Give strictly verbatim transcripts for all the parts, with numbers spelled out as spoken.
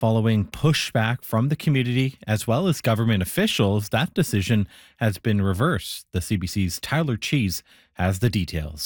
Following pushback from the community as well as government officials, that decision has been reversed. The C B C's Tyler Cheese has the details.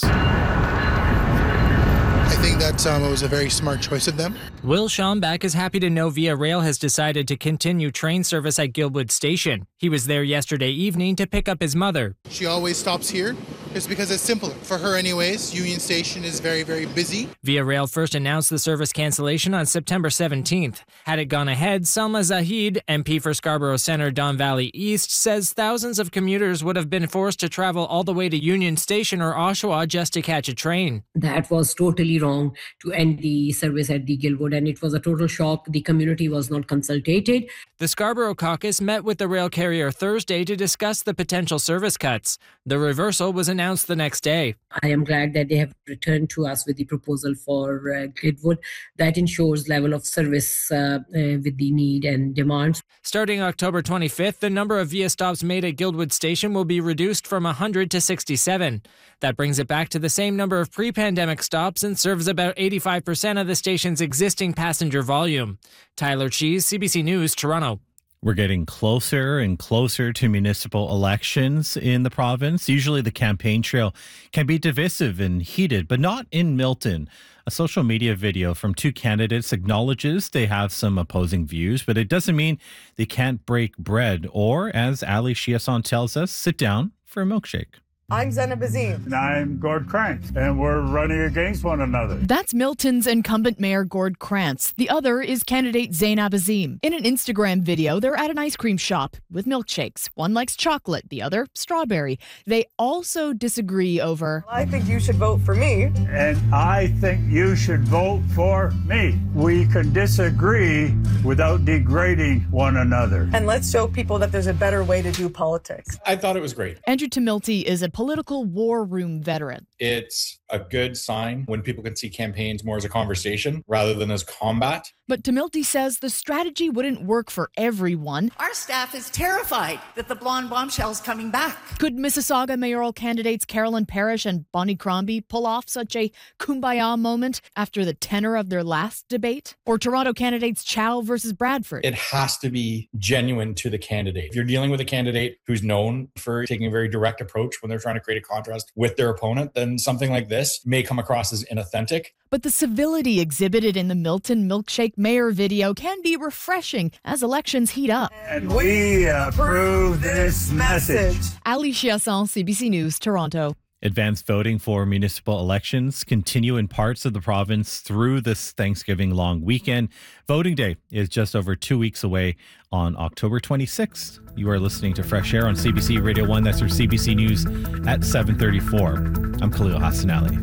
I think that um, it was a very smart choice of them. Will Schomback is happy to know Via Rail has decided to continue train service at Guildwood Station. He was there yesterday evening to pick up his mother. She always stops here just because it's simpler. For her anyways, Union Station is very, very busy. Via Rail first announced the service cancellation on September seventeenth. Had it gone ahead, Salma Zahid, M P for Scarborough Centre, Don Valley East, says thousands of commuters would have been forced to travel all the way to Union Station or Oshawa just to catch a train. That was totally wrong to end the service at the Guildwood, and it was a total shock. The community was not consulted. The Scarborough caucus met with the rail carrier Thursday to discuss the potential service cuts. The reversal was announced the next day. I am glad that they have returned to us with the proposal for uh, Guildwood that ensures level of service uh, uh, with the need and demands. Starting October twenty-fifth, the number of Via stops made at Guildwood Station will be reduced from one hundred to sixty-seven. That brings it back to the same number of pre-pandemic stops and serves about eighty-five percent of the station's existing passenger volume. Tyler Cheese, C B C News, Toronto. We're getting closer and closer to municipal elections in the province. Usually the campaign trail can be divisive and heated, but not in Milton. A social media video from two candidates acknowledges they have some opposing views, but it doesn't mean they can't break bread or, as Ali Chiasson tells us, sit down for a milkshake. I'm Zainab Azim. And I'm Gord Krantz, and we're running against one another. That's Milton's incumbent mayor, Gord Krantz. The other is candidate Zainab Azim. In an Instagram video, they're at an ice cream shop with milkshakes. One likes chocolate, the other strawberry. They also disagree over... I think you should vote for me. And I think you should vote for me. We can disagree without degrading one another. And let's show people that there's a better way to do politics. I thought it was great. Andrew Tumilty is a political war room veteran. It's a good sign when people can see campaigns more as a conversation rather than as combat. But Tumilty says the strategy wouldn't work for everyone. Our staff is terrified that the blonde bombshell is coming back. Could Mississauga mayoral candidates Carolyn Parrish and Bonnie Crombie pull off such a kumbaya moment after the tenor of their last debate? Or Toronto candidates Chow versus Bradford? It has to be genuine to the candidate. If you're dealing with a candidate who's known for taking a very direct approach when they're trying to create a contrast with their opponent, then something like this may come across as inauthentic. But the civility exhibited in the Milton Milkshake Mayor video can be refreshing as elections heat up. And we approve this message. Ali Chiasson, C B C News, Toronto. Advanced voting for municipal elections continue in parts of the province through this Thanksgiving long weekend. Voting day is just over two weeks away on October twenty-sixth. You are listening to Fresh Air on C B C Radio one. That's your C B C News at seven thirty-four. I'm Khalil Hassan Ali.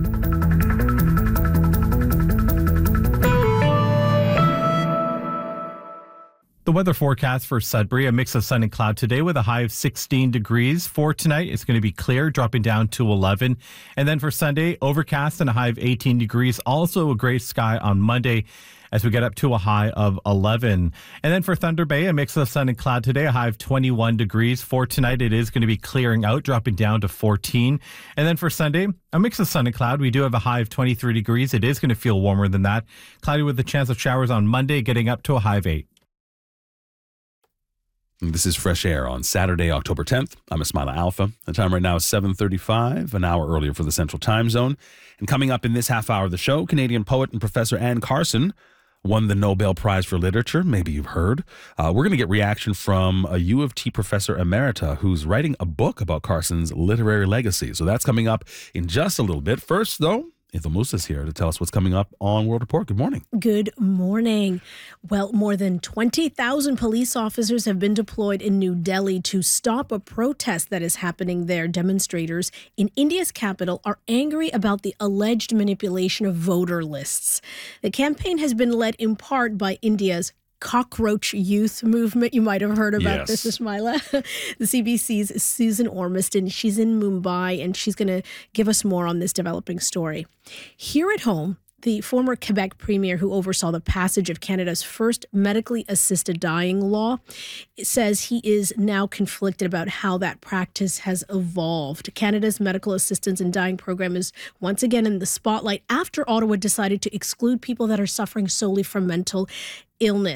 The weather forecast for Sudbury, a mix of sun and cloud today with a high of sixteen degrees. For tonight, it's going to be clear, dropping down to eleven. And then for Sunday, overcast and a high of eighteen degrees. Also a gray sky on Monday as we get up to a high of eleven. And then for Thunder Bay, a mix of sun and cloud today, a high of twenty-one degrees. For tonight, it is going to be clearing out, dropping down to fourteen. And then for Sunday, a mix of sun and cloud. We do have a high of twenty-three degrees. It is going to feel warmer than that. Cloudy with a chance of showers on Monday, getting up to a high of eight. This is Fresh Air on Saturday, October tenth. I'm Ismaila Alpha. The time right now is seven thirty-five, an hour earlier for the Central Time Zone. And coming up in this half hour of the show, Canadian poet and Professor Anne Carson won the Nobel Prize for Literature. Maybe you've heard. Uh, we're going to get reaction from a U of T professor emerita who's writing a book about Carson's literary legacy. So that's coming up in just a little bit. First, though, Ethel Moose is here to tell us what's coming up on World Report. Good morning. Good morning. Well, more than twenty thousand police officers have been deployed in New Delhi to stop a protest that is happening there. Demonstrators in India's capital are angry about the alleged manipulation of voter lists. The campaign has been led in part by India's cockroach youth movement. You might have heard about yes. this, Ismaila. The C B C's Susan Ormiston, she's in Mumbai, and she's going to give us more on this developing story. Here at home, The former Quebec premier who oversaw the passage of Canada's first medically assisted dying law says he is now conflicted about how that practice has evolved. Canada's medical assistance in dying program is once again in the spotlight after Ottawa decided to exclude people that are suffering solely from mental illness.